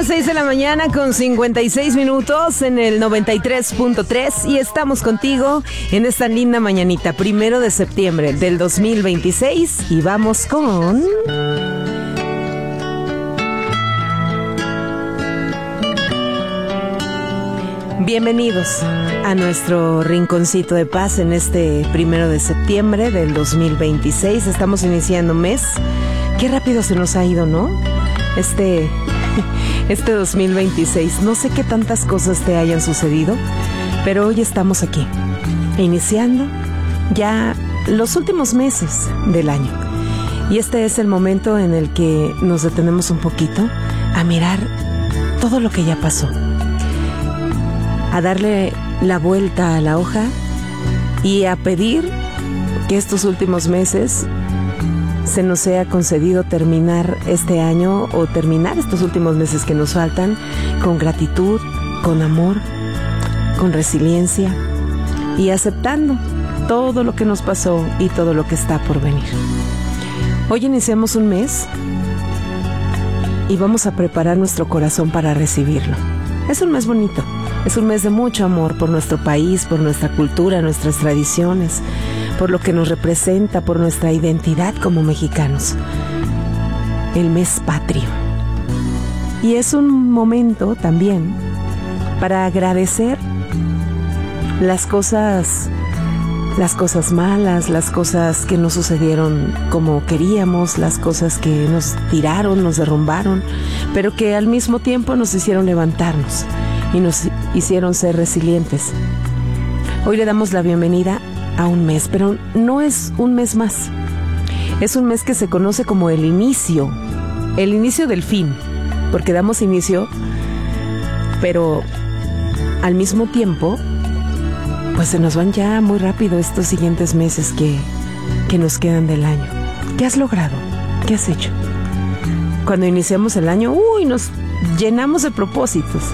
las 6 de la mañana con 56 minutos en el 93.3 y estamos contigo en esta linda mañanita, 1 de septiembre del 2026 y vamos con... Bienvenidos a nuestro rinconcito de paz en este 1 de septiembre del 2026. Estamos iniciando mes. Qué rápido se nos ha ido, ¿no? Este 2026. No sé qué tantas cosas te hayan sucedido, pero hoy estamos aquí, iniciando ya los últimos meses del año. Y este es el momento en el que nos detenemos un poquito a mirar todo lo que ya pasó, a darle la vuelta a la hoja y a pedir que estos últimos meses se nos sea concedido terminar este año o terminar estos últimos meses que nos faltan con gratitud, con amor, con resiliencia y aceptando todo lo que nos pasó y todo lo que está por venir. Hoy iniciamos un mes y vamos a preparar nuestro corazón para recibirlo. Es un mes bonito. Es un mes de mucho amor por nuestro país, por nuestra cultura, nuestras tradiciones, por lo que nos representa, por nuestra identidad como mexicanos. El mes patrio. Y es un momento también para agradecer las cosas malas, las cosas que no sucedieron como queríamos, las cosas que nos tiraron, nos derrumbaron, pero que al mismo tiempo nos hicieron levantarnos y nos hicieron ser resilientes. Hoy le damos la bienvenida a un mes, pero no es un mes más. Es un mes que se conoce como el inicio del fin, porque damos inicio, pero al mismo tiempo, pues se nos van ya muy rápido estos siguientes meses que nos quedan del año. ¿Qué has logrado? ¿Qué has hecho? Cuando iniciamos el año, nos llenamos de propósitos.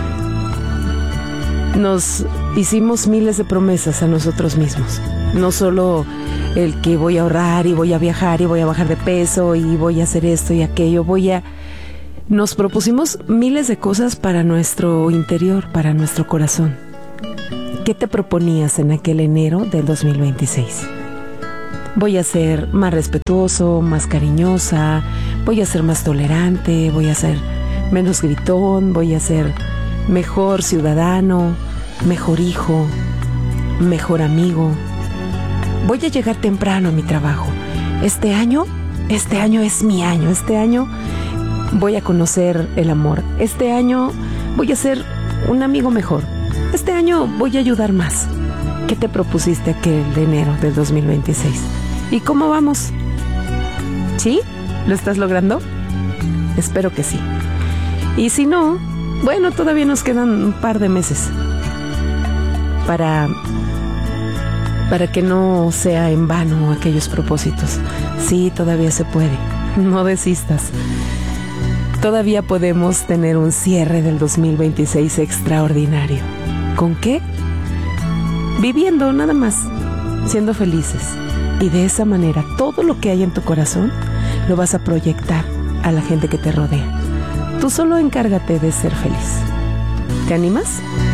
Nos hicimos miles de promesas a nosotros mismos. No solo el que voy a ahorrar y voy a viajar y voy a bajar de peso y voy a hacer esto y aquello. Nos propusimos miles de cosas para nuestro interior, para nuestro corazón. ¿Qué te proponías en aquel enero del 2026? Voy a ser más respetuoso, más cariñosa, voy a ser más tolerante, voy a ser menos gritón, voy a ser mejor ciudadano, mejor hijo, mejor amigo. Voy a llegar temprano a mi trabajo. Este año es mi año. Este año voy a conocer el amor. Este año voy a ser un amigo mejor. Este año voy a ayudar más. ¿Qué te propusiste aquel enero del 2026? ¿Y cómo vamos? ¿Sí? ¿Lo estás logrando? Espero que sí. Y si no, bueno, todavía nos quedan un par de meses para que no sea en vano aquellos propósitos. Sí, todavía se puede. No desistas. Todavía podemos tener un cierre del 2026 extraordinario. ¿Con qué? Viviendo nada más, siendo felices. Y de esa manera, todo lo que hay en tu corazón lo vas a proyectar a la gente que te rodea. Tú solo encárgate de ser feliz. ¿Te animas?